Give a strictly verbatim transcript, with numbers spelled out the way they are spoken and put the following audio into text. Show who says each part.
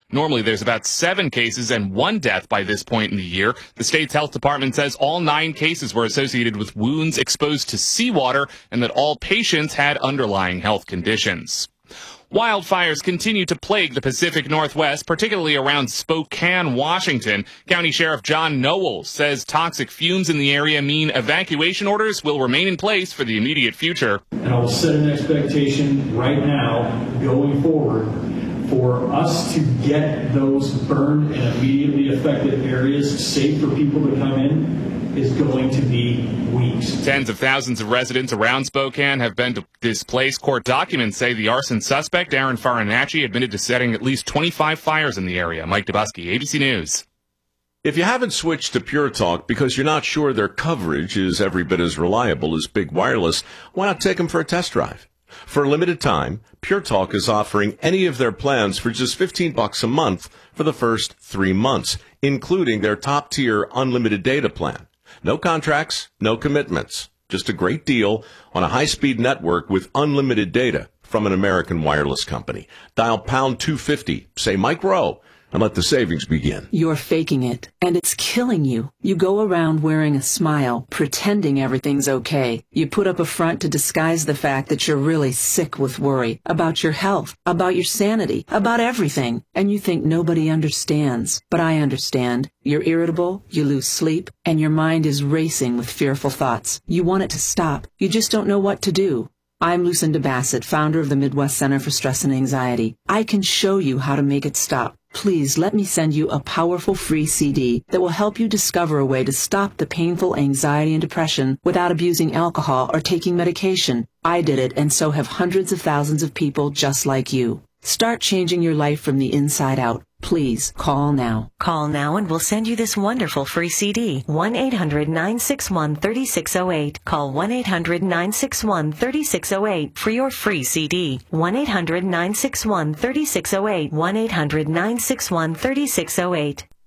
Speaker 1: Normally, there's about seven cases and one death by this point in the year. The state's health department says all nine cases were associated with wounds exposed to seawater and that all patients had underlying health conditions. Wildfires continue to plague the Pacific Northwest, particularly around Spokane, Washington. County Sheriff John Nowell says toxic fumes in the area mean evacuation orders will remain in place for the immediate future.
Speaker 2: And I will set an expectation right now, going forward, for us to get those burned and immediately affected areas safe for people to come in is going to be weeks.
Speaker 1: Tens of thousands of residents around Spokane have been displaced. Court documents say the arson suspect, Aaron Farinacci, admitted to setting at least twenty-five fires in the area. Mike Dubusky, A B C News.
Speaker 3: If you haven't switched to Pure Talk because you're not sure their coverage is every bit as reliable as Big Wireless, why not take them for a test drive? For a limited time, Pure Talk is offering any of their plans for just fifteen bucks a month for the first three months, including their top-tier unlimited data plan. No contracts, no commitments. Just a great deal on a high-speed network with unlimited data from an American wireless company. Dial pound two fifty, say Mike Rowe, and let the savings begin.
Speaker 4: You're faking it, and it's killing you. You go around wearing a smile, pretending everything's okay. You put up a front to disguise the fact that you're really sick with worry about your health, about your sanity, about everything. And you think nobody understands. But I understand. You're irritable, you lose sleep, and your mind is racing with fearful thoughts. You want it to stop. You just don't know what to do. I'm Lucinda Bassett, founder of the Midwest Center for Stress and Anxiety. I can show you how to make it stop. Please let me send you a powerful free C D that will help you discover a way to stop the painful anxiety and depression without abusing alcohol or taking medication. I did it, and so have hundreds of thousands of people just like you. Start changing your life from the inside out. Please call now.
Speaker 5: Call now and we'll send you this wonderful free C D. one eight hundred nine six one three six zero eight. Call one eight hundred nine six one three six zero eight for your free C D. one eight hundred nine six one three six zero eight. one eight hundred nine six one three six zero eight.